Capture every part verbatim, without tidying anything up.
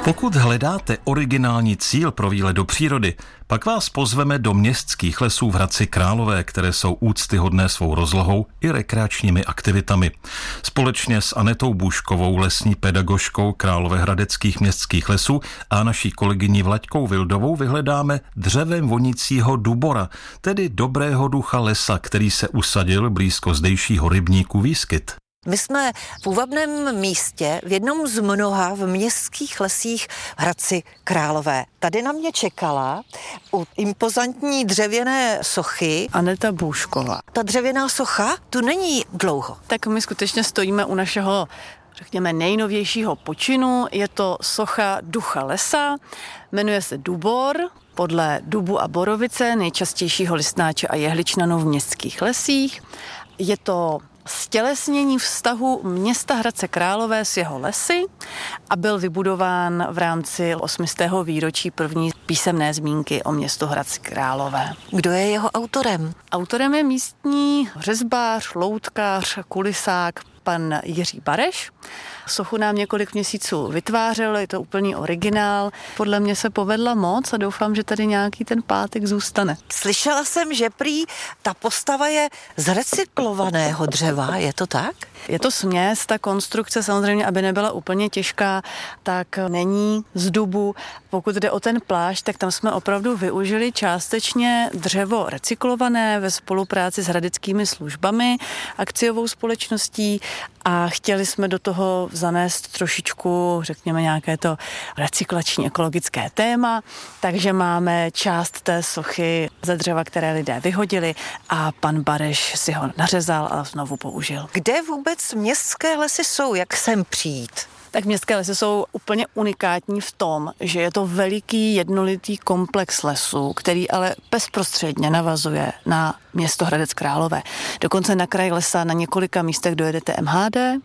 Pokud hledáte originální cíl pro výlet do přírody, pak vás pozveme do městských lesů v Hradci Králové, které jsou úctyhodné svou rozlohou i rekreačními aktivitami. Společně s Anetou Bůškovou, lesní pedagožkou Královéhradeckých městských lesů a naší kolegyní Vlaďkou Vildovou vyhledáme dřevem vonícího dubora, tedy dobrého ducha lesa, který se usadil blízko zdejšího rybníku Výskyt. My jsme v půvabném místě v jednom z mnoha v městských lesích v Hradci Králové. Tady na mě čekala u impozantní dřevěné sochy Aneta Bůšková. Ta dřevěná socha tu není dlouho. Tak my skutečně stojíme u našeho, řekněme, nejnovějšího počinu. Je to socha ducha lesa, jmenuje se Dubor, podle dubu a borovice, nejčastějšího listnáče a jehličnanu v městských lesích. Je to stělesnění vztahu města Hradce Králové s jeho lesy a byl vybudován v rámci osmistého výročí první písemné zmínky o městu Hradci Králové. Kdo je jeho autorem? Autorem je místní řezbář, loutkář, kulisák, pan Jiří Bareš. Sochu nám několik měsíců vytvářel, je to úplný originál. Podle mě se povedla moc a doufám, že tady nějaký ten pátek zůstane. Slyšela jsem, že prý ta postava je z recyklovaného dřeva, je to tak? Je to směs, ta konstrukce samozřejmě, aby nebyla úplně těžká, tak není z dubu. Pokud jde o ten plášť, tak tam jsme opravdu využili částečně dřevo recyklované ve spolupráci s hradeckými službami, akciovou společností a chtěli jsme do toho zanést trošičku, řekněme, nějaké to recyklační ekologické téma, takže máme část té sochy ze dřeva, které lidé vyhodili a pan Bareš si ho nařezal a znovu použil. Kde vůbec městské lesy jsou, jak sem přijít? Tak městské lesy jsou úplně unikátní v tom, že je to veliký jednolitý komplex lesů, který ale bezprostředně navazuje na město Hradec Králové. Dokonce na kraj lesa na několika místech dojedete M H D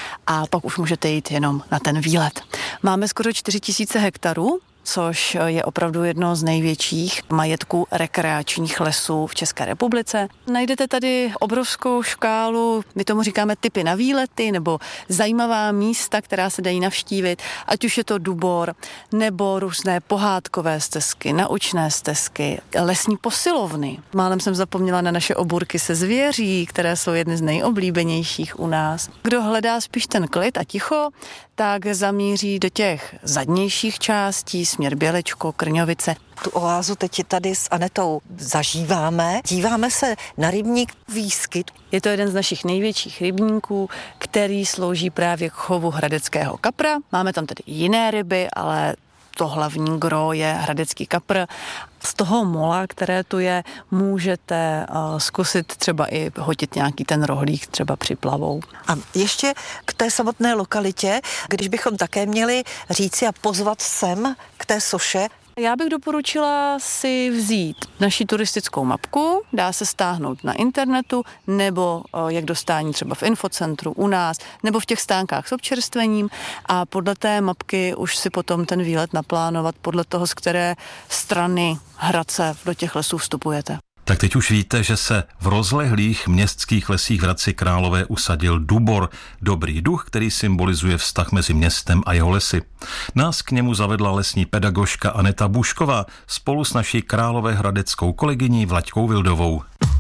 a pak už můžete jít jenom na ten výlet. Máme skoro čtyři tisíce hektarů, což je opravdu jedno z největších majetků rekreačních lesů v České republice. Najdete tady obrovskou škálu, my tomu říkáme typy na výlety, nebo zajímavá místa, která se dají navštívit, ať už je to Dubor, nebo různé pohádkové stezky, naučné stezky, lesní posilovny. Málem jsem zapomněla na naše obůrky se zvěří, které jsou jedny z nejoblíbenějších u nás. Kdo hledá spíš ten klid a ticho, tak zamíří do těch zadnějších částí, směr Bělečko, Krňovice. Tu oázu teď tady s Anetou zažíváme. Díváme se na rybník Výskyt. Je to jeden z našich největších rybníků, který slouží právě k chovu hradeckého kapra. Máme tam tedy jiné ryby, ale to hlavní gro je hradecký kapr. Z toho mola, které tu je, můžete uh, zkusit třeba i hodit nějaký ten rohlík třeba připlavou. A ještě k té samotné lokalitě, když bychom také měli říci a pozvat sem k té soše. Já bych doporučila si vzít naši turistickou mapku, dá se stáhnout na internetu, nebo jak dostání třeba v infocentru u nás, nebo v těch stánkách s občerstvením a podle té mapky už si potom ten výlet naplánovat podle toho, z které strany Hradce do těch lesů vstupujete. Tak teď už víte, že se v rozlehlých městských lesích v Hradci Králové usadil Dubor, dobrý duch, který symbolizuje vztah mezi městem a jeho lesy. Nás k němu zavedla lesní pedagožka Aneta Bůšková spolu s naší královéhradeckou kolegyní Vlaďkou Vildovou.